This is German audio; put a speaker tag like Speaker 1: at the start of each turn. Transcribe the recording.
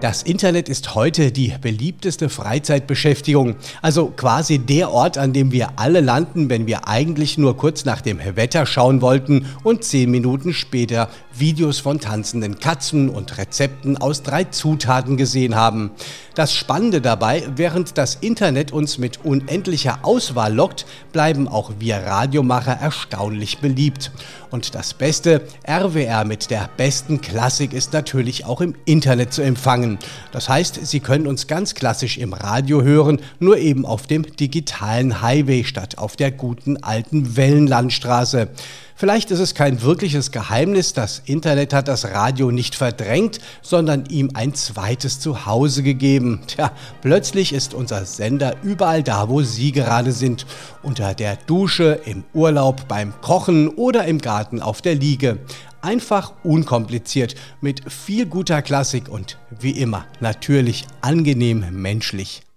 Speaker 1: Das Internet ist heute die beliebteste Freizeitbeschäftigung, also quasi der Ort, an dem wir alle landen, wenn wir eigentlich nur kurz nach dem Wetter schauen wollten und 10 Minuten später Videos von tanzenden Katzen und Rezepten aus 3 Zutaten gesehen haben. Das Spannende dabei, während das Internet uns mit unendlicher Auswahl lockt, bleiben auch wir Radiomacher erstaunlich beliebt. Und das Beste, RWR mit der besten Klassik ist natürlich auch im Internet zu empfangen. Das heißt, Sie können uns ganz klassisch im Radio hören, nur eben auf dem digitalen Highway statt auf der guten alten Wellenlandstraße. Vielleicht ist es kein wirkliches Geheimnis, das Internet hat das Radio nicht verdrängt, sondern ihm ein zweites Zuhause gegeben. Tja, plötzlich ist unser Sender überall da, wo Sie gerade sind. Unter der Dusche, im Urlaub, beim Kochen oder im Garten auf der Liege. Einfach unkompliziert, mit viel guter Klassik und wie immer natürlich angenehm menschlich.